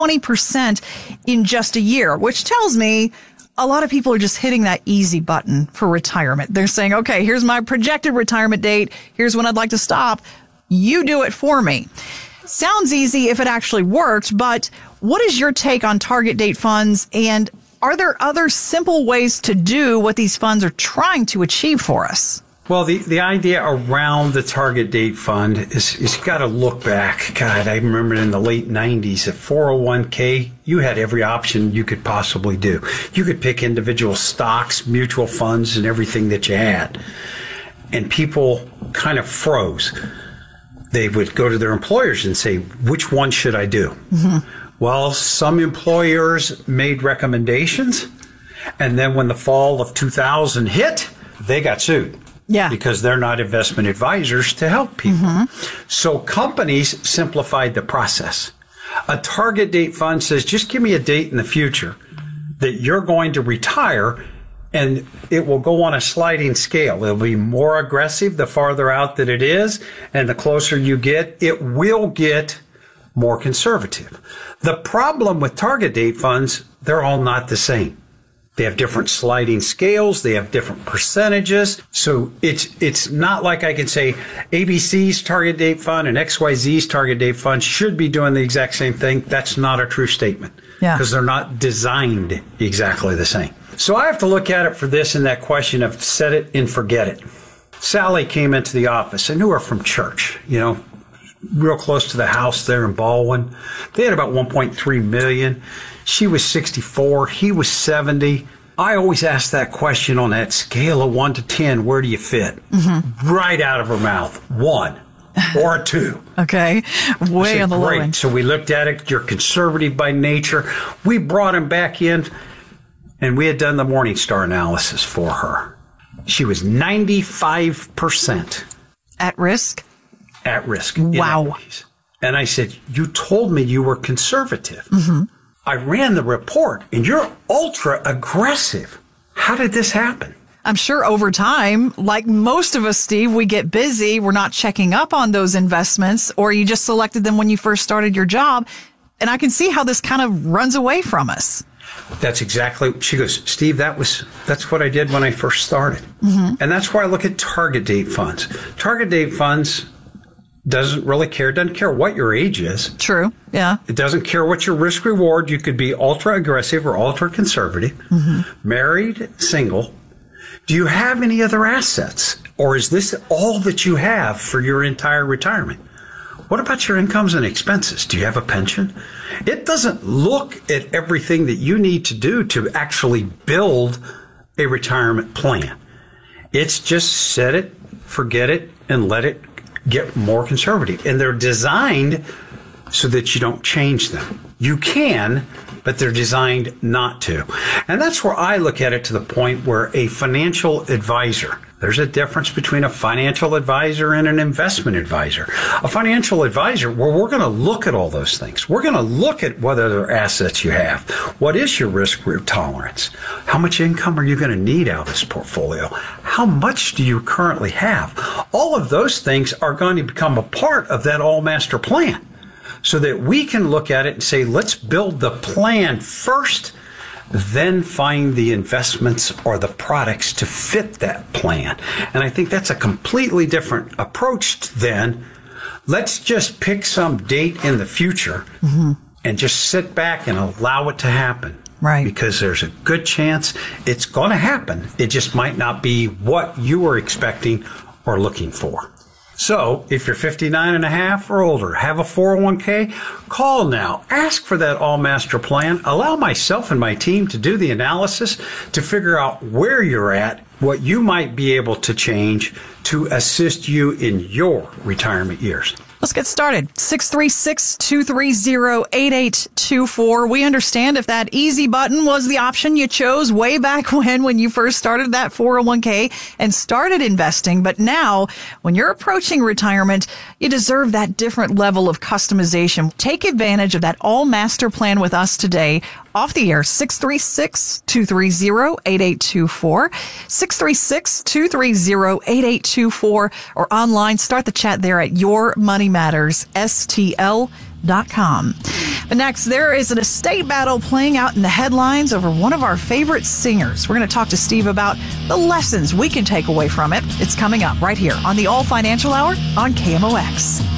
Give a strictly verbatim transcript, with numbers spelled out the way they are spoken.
twenty percent in just a year, which tells me a lot of people are just hitting that easy button for retirement. They're saying, okay, here's my projected retirement date. Here's when I'd like to stop. You do it for me. Sounds easy if it actually worked, but what is your take on target date funds, and are there other simple ways to do what these funds are trying to achieve for us? Well, the, the idea around the target date fund is, is you got to look back. God, I remember in the late nineties at four oh one k, you had every option you could possibly do. You could pick individual stocks, mutual funds, and everything that you had. And people kind of froze. They would go to their employers and say, which one should I do? Mm-hmm. Well, some employers made recommendations, and then when the fall of two thousand hit, they got sued. Yeah. Because they're not investment advisors to help people. Mm-hmm. So companies simplified the process. A target date fund says, just give me a date in the future that you're going to retire, and it will go on a sliding scale. It'll be more aggressive the farther out that it is, and the closer you get, it will get more conservative. The problem with target date funds, they're all not the same. They have different sliding scales. They have different percentages. So it's it's not like I can say A B C's target date fund and X Y Z's target date fund should be doing the exact same thing. That's not a true statement. Yeah. Because they're not designed exactly the same. So I have to look at it for this and that question of set it and forget it. Sally came into the office. I knew her from church, you know, real close to the house there in Baldwin. They had about one point three million. She was sixty-four. He was seventy. I always ask that question on that scale of one to ten, where do you fit? Mm-hmm. Right out of her mouth. One or a two. Okay. Way said, on the low great. end. So we looked at it. You're conservative by nature. We brought him back in, and we had done the Morningstar analysis for her. She was ninety-five percent. At risk? At risk. Wow. And I said, you told me you were conservative. Mm-hmm. I ran the report, and you're ultra aggressive. How did this happen? I'm sure over time, like most of us, Steve, we get busy. We're not checking up on those investments, or you just selected them when you first started your job. And I can see how this kind of runs away from us. That's exactly, she goes, Steve, that was, that's what I did when I first started. Mm-hmm. And that's why I look at target date funds. Target date funds doesn't really care, doesn't care what your age is. True, yeah. It doesn't care what your risk reward. You could be ultra aggressive or ultra conservative, mm-hmm. married, single. Do you have any other assets? Or is this all that you have for your entire retirement? What about your incomes and expenses? Do you have a pension? It doesn't look at everything that you need to do to actually build a retirement plan. It's just set it, forget it, and let it get more conservative. And they're designed so that you don't change them. You can, but they're designed not to. And that's where I look at it to the point where a financial advisor, there's a difference between a financial advisor and an investment advisor. A financial advisor, well, we're going to look at all those things. We're going to look at what other assets you have. What is your risk tolerance? How much income are you going to need out of this portfolio? How much do you currently have? All of those things are going to become a part of that all master plan so that we can look at it and say, let's build the plan first, then find the investments or the products to fit that plan. And I think that's a completely different approach than let's just pick some date in the future mm-hmm. and just sit back and allow it to happen. Right. Because there's a good chance it's going to happen. It just might not be what you were expecting or looking for. So if you're fifty-nine and a half or older, have a four oh one k, call now. Ask for that all master plan. Allow myself and my team to do the analysis to figure out where you're at, what you might be able to change to assist you in your retirement years. Let's get started. six three six, two three zero, eight eight two four. We understand if that easy button was the option you chose way back when, when you first started that four oh one k and started investing. But now, when you're approaching retirement, you deserve that different level of customization. Take advantage of that all master plan with us today. off the air, six three six, two three zero, eight eight two four, six three six, two three zero, eight eight two four, or online. Start the chat there at your money matters S T L dot com. But next, there is an estate battle playing out in the headlines over one of our favorite singers. We're going to talk to Steve about the lessons we can take away from it. It's coming up right here on the All Financial Hour on K M O X.